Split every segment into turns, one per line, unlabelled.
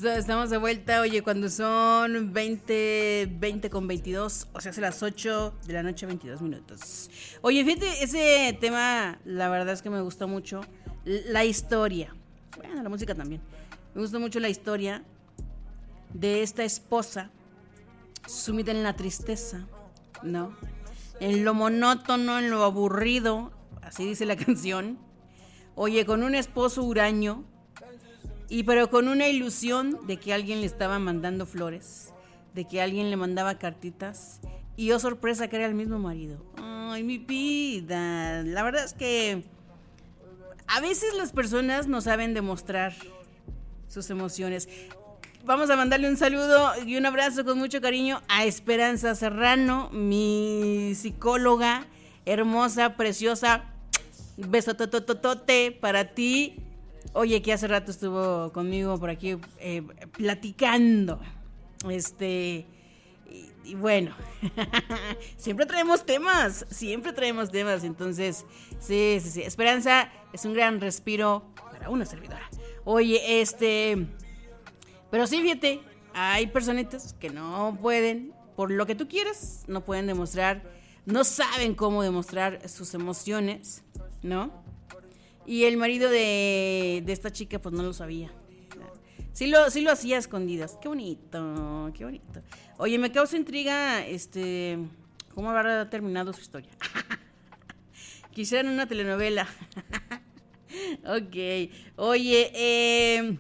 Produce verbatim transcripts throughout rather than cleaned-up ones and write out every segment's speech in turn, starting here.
Estamos de vuelta, oye, cuando son veinte, veinte con veintidós, o sea, hace las ocho de la noche, veintidós minutos. Oye, fíjate, ese tema, la verdad es que me gustó mucho, la historia, bueno, la música también, me gustó mucho la historia de esta esposa sumida en la tristeza, ¿no? En lo monótono, en lo aburrido, así dice la canción. Oye, con un esposo huraño, y pero con una ilusión de que alguien le estaba mandando flores, de que alguien le mandaba cartitas, y oh sorpresa que era el mismo marido. Ay, mi vida, la verdad es que a veces las personas no saben demostrar sus emociones. Vamos a mandarle un saludo y un abrazo con mucho cariño a Esperanza Serrano, mi psicóloga hermosa, preciosa. Beso totototote para ti. Oye, que hace rato estuvo conmigo por aquí eh, platicando. Este. Y, y bueno, siempre traemos temas, siempre traemos temas. Entonces, sí, sí, sí. Esperanza es un gran respiro para una servidora. Oye, este. Pero sí, fíjate, hay personitas que no pueden, por lo que tú quieras, no pueden demostrar, no saben cómo demostrar sus emociones, ¿no? Y el marido de, de esta chica pues no lo sabía. Sí lo, sí lo hacía a escondidas. Qué bonito, qué bonito. Oye, me causa intriga este cómo habrá terminado su historia. Quizá en una telenovela. Ok. Oye, eh...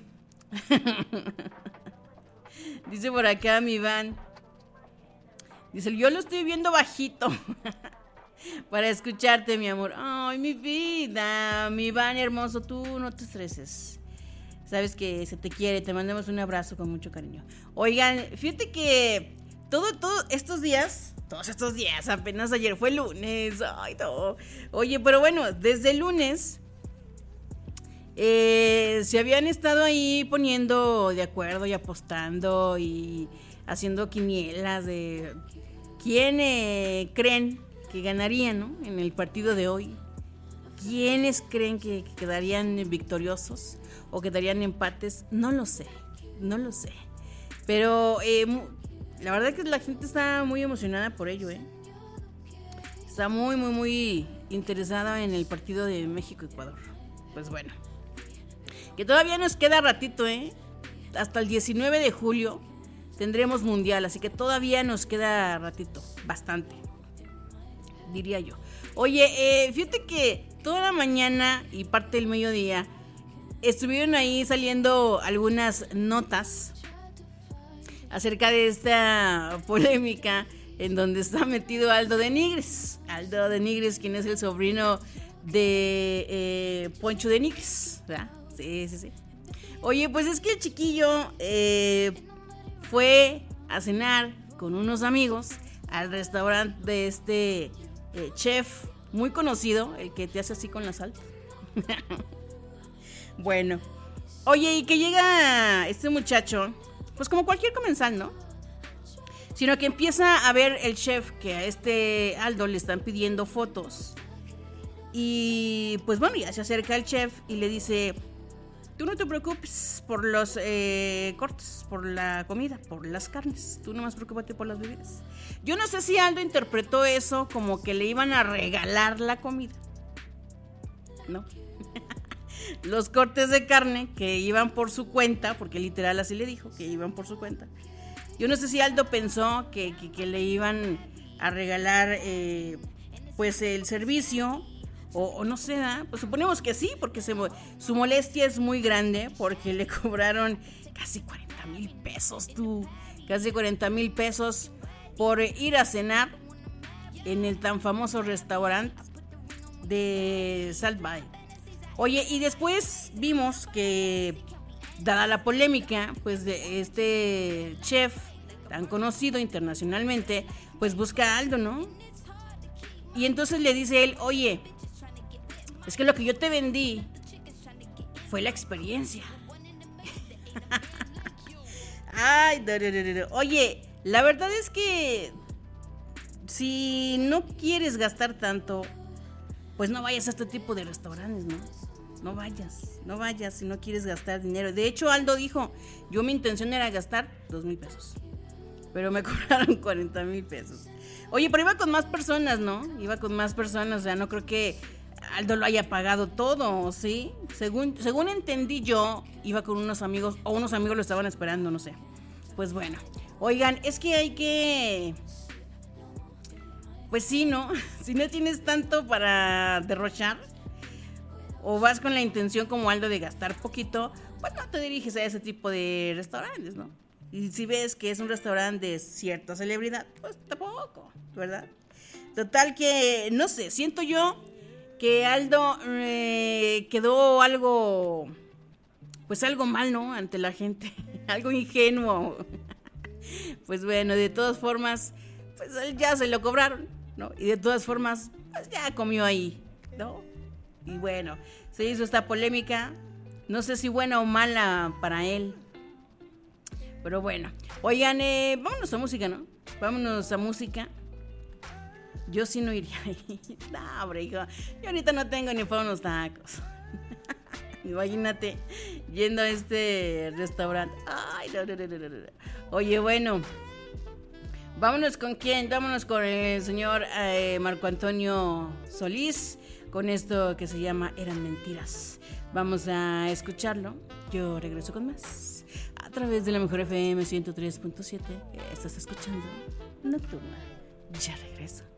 dice por acá mi Iván. Dice, yo lo estoy viendo bajito. Para escucharte, mi amor. Ay, mi vida, mi Iván hermoso, tú no te estreses. Sabes que se te quiere, te mandamos un abrazo con mucho cariño. Oigan, fíjate que todo, todo estos días, todos estos días, apenas ayer fue lunes. Ay, no. Oye, pero bueno, desde el lunes eh, se habían estado ahí poniendo de acuerdo y apostando y haciendo quinielas de quién eh, creen que ganarían, ¿no? En el partido de hoy. ¿Quiénes creen que, que quedarían victoriosos o quedarían empates? No lo sé, no lo sé. Pero eh, la verdad es que la gente está muy emocionada por ello, ¿eh? Está muy, muy, muy interesada en el partido de México-Ecuador. Pues bueno, que todavía nos queda ratito, ¿eh? Hasta el diecinueve de julio tendremos mundial, así que todavía nos queda ratito, bastante, diría yo. Oye, eh, fíjate que toda la mañana y parte del mediodía estuvieron ahí saliendo algunas notas acerca de esta polémica en donde está metido Aldo de Nigres. Aldo de Nigres, quien es el sobrino de eh, Poncho de Nigres, ¿verdad? Sí, sí, sí. Oye, pues es que el chiquillo eh, fue a cenar con unos amigos al restaurante de este eh, chef muy conocido, el que te hace así con la sal. Bueno, oye, y que llega este muchacho, pues como cualquier comensal, ¿no? Sino que empieza a ver el chef que a este Aldo le están pidiendo fotos. Y pues bueno, ya se acerca el chef y le dice: tú no te preocupes por los eh, cortes, por la comida, por las carnes. Tú nomás preocúpate por las bebidas. Yo no sé si Aldo interpretó eso como que le iban a regalar la comida, ¿no? Los cortes de carne que iban por su cuenta, porque literal así le dijo, que iban por su cuenta. Yo no sé si Aldo pensó que, que, que le iban a regalar eh, pues el servicio. O, o no sé, ¿eh? Pues suponemos que sí, porque se, su molestia es muy grande, porque le cobraron casi cuarenta mil pesos, tú, casi cuarenta mil pesos por ir a cenar en el tan famoso restaurante de Salt Bay. Oye, y después vimos que, dada la polémica, pues de este chef tan conocido internacionalmente, pues busca a Aldo, ¿no? Y entonces le dice él: oye, es que lo que yo te vendí fue la experiencia. Ay, no, no, no, no. Oye, la verdad es que si no quieres gastar tanto, pues no vayas a este tipo de restaurantes, ¿no? no vayas, no vayas si no quieres gastar dinero. De hecho, Aldo dijo, yo mi intención era gastar dos mil pesos, pero me cobraron cuarenta mil pesos. Oye, pero iba con más personas, ¿no? Iba con más personas, o sea, no creo que Aldo lo haya pagado todo, ¿sí? Según, según entendí yo, iba con unos amigos, o unos amigos lo estaban esperando, no sé. Pues bueno, oigan, es que hay que... Pues sí, ¿no? Si no tienes tanto para derrochar, o vas con la intención como Aldo de gastar poquito, pues no te diriges a ese tipo de restaurantes, ¿no? Y si ves que es un restaurante de cierta celebridad, pues tampoco, ¿verdad? Total que, no sé, siento yo que Aldo eh, quedó algo, pues algo mal, ¿no? Ante la gente, algo ingenuo. Pues bueno, de todas formas, pues ya se lo cobraron, ¿no? Y de todas formas, pues ya comió ahí, ¿no? Y bueno, se hizo esta polémica, no sé si buena o mala para él, pero bueno. Oigan, eh, vámonos a música, ¿no? Vámonos a música. Yo sí no iría ahí. No, hombre, hijo, yo ahorita no tengo ni para unos tacos. Imagínate, yendo a este restaurante. Ay, no, no, no, no, no. Oye, bueno, vámonos con quién, vámonos con el señor eh, Marco Antonio Solís, con esto que se llama Eran Mentiras. Vamos a escucharlo. Yo regreso con más a través de la Mejor F M ciento tres punto siete. Estás escuchando Nocturna. Ya regreso.